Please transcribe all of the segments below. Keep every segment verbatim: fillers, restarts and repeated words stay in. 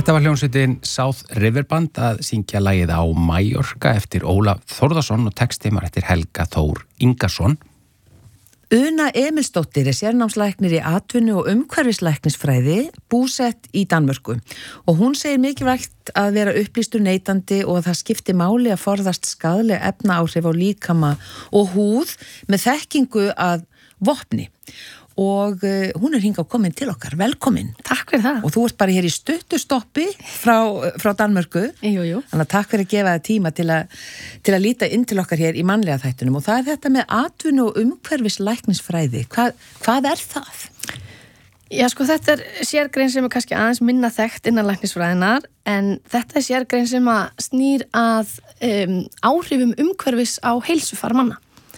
Þetta var hljómsveitin South River Band að syngja lagið á Mallorca eftir Ólaf Þórðarson og textimar eftir Helga Þór Ingason. Una Emilsdóttir er sérnámslæknir í atvinnu og umhverfislæknisfræði, búsett í Danmörku. Og hún segir mikilvægt að vera upplýstur neytandi og að það skipti máli að forðast skaðleg efnaáhrif á líkama og húð með þekkingu að vopni. Og uh, hún er hingað komin til okkar. Velkomin. Takk fyrir það. Og þú ert bara hér í stuttu stoppi frá, frá Danmörku. Jú, jú. Þannig að takk fyrir að gefa það tíma til að, til að líta inn til okkar hér í mannlega þættunum. Og það er þetta með atvinnu og umhverfislæknisfræði. Hvað, hvað er það? Já, sko, þetta er sérgrein sem er kannski aðeins minna þekkt innan læknisfræðinar, en þetta er sérgrein sem að snýr að um, áhrifum umhverfis á heilsufar manna.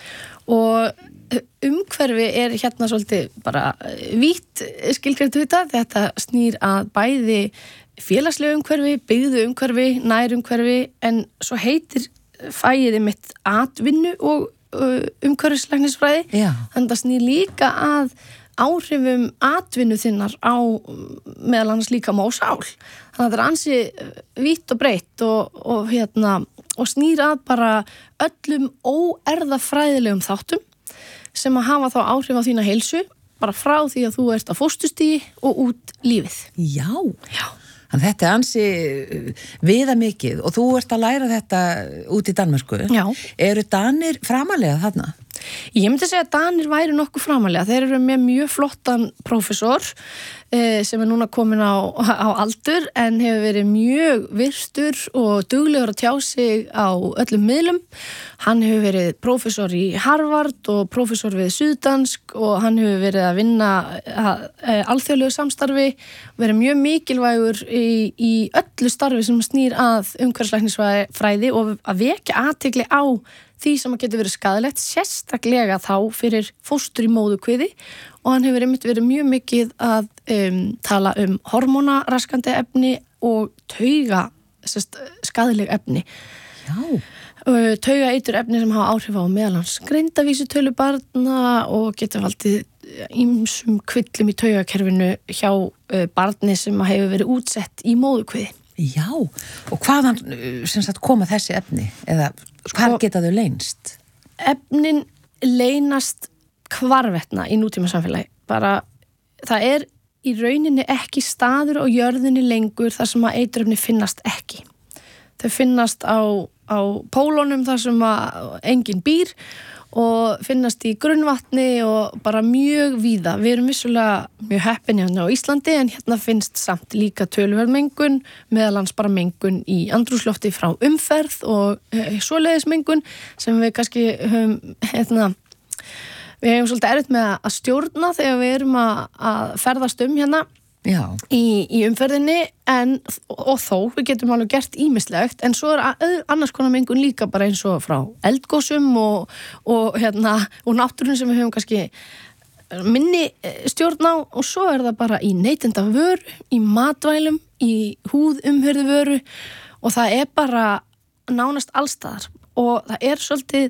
Og umhverfi er hérna svolítið bara vítt skilgreint þetta, þetta snýr að bæði félagslega umhverfi, byggðu umhverfi, nær umhverfi, en svo heitir fæið mitt atvinnu og umhverfislæknisfræði, þannig að snýr líka að áhrifum atvinnu þinnar á meðal annars líkama og sál. Þannig að þetta er ansi vítt og breitt og, og, hérna, og snýr að bara öllum óerðafræðilegum þáttum sem að hafa þá áhrif á þína heilsu, bara frá því að þú ert á fósturstigi og út lífið. Já, já. Þannig þetta er ansi viðamikið og þú ert að læra þetta út í Danmörku. Já. Eru Danir framalega þarna? Ég myndi segja að Danir væri nokkuð framalega. Þeir eru með mjög flottan prófessor eh, sem er núna komin á, á aldur en hefur verið mjög virtur og duglegur að tjá sig á öllum miðlum. Hann hefur verið prófessor í Harvard og prófessor við Suðdansk og hann hefur verið að vinna að, að, alþjóðlegu samstarfi, verið mjög mikilvægur í, í öllu starfi sem snýr að umhverfislæknisfræði og að vekja athygli á því sem að getur verið skaðlegt, sérstaklega þá fyrir fóstur í móðukviði og hann hefur einmitt verið mjög mikið að um, tala um hormónaraskandi efni og tauga sérst, skaðleg efni. Já. Tauga eitur efni sem hafa áhrif á meðalans greindavísitölu barna og getur valdið ýmsum kvillum í taugakerfinu hjá uh, barni sem hefur verið útsett í móðukviði. Já, og hvaðan sem sagt koma þessi efni? Eða hvað geta þau leynst? Efnin leynast hvarvetna í nútíma samfélagi. Bara, það er í rauninni ekki staður á jörðinni lengur þar sem að eiturefni finnast ekki. Þau finnast á, á pólunum þar sem að enginn býr og finnast í grunnvatni og bara mjög víða. Við erum vissulega mjög heppin hérna á Íslandi en hérna finnst samt líka töluverð mengun, meðalans bara mengun í andrúmslofti frá umferð og e, svoleiðis mengun sem við kannski höfum, hérna, við hefum svolítið erfitt með að stjórna þegar við erum að, að ferðast um hérna í, í umferðinni en, og þó, við getum alveg gert ýmislegt en svo er að, annars konar mengun líka bara eins og frá eldgosum og, og, hérna, og náttúrun sem við höfum kannski minni stjórn á og svo er það bara í neytendavöru, í matvælum, í húðumhirðuvöru og það er bara nánast allstaðar og það er svolítið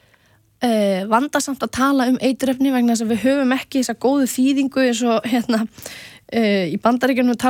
eh, vandasamt að tala um eiturefni vegna þess að við höfum ekki þessa góðu þýðingu eins og hérna í Bandaríkjunum